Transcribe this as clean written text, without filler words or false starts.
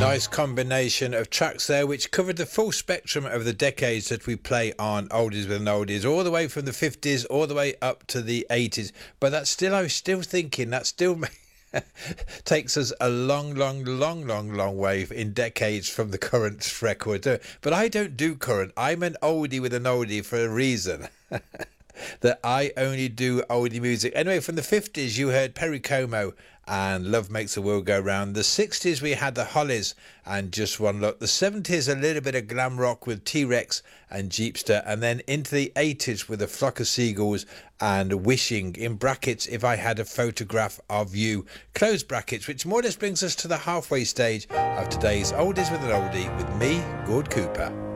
Nice combination of tracks there which covered the full spectrum of the decades that we play on Oldies with an Oldies, all the way from the 50s all the way up to the 80s. But that's still, I was still thinking, that still takes us a long way in decades from the current record. But I don't do current. I'm an oldie with an oldie for a reason. That I only do oldie music. Anyway, from the 50s you heard Perry Como and Love Makes the World Go Round. The 60s we had the Hollies and Just One Look. The 70s a little bit of glam rock with T-Rex and Jeepster, and then into the 80s with A Flock of Seagulls and Wishing, in brackets, If I Had a Photograph of You, close brackets, which more or less brings us to the halfway stage of today's Oldies with an Oldie with me, Gord Cooper.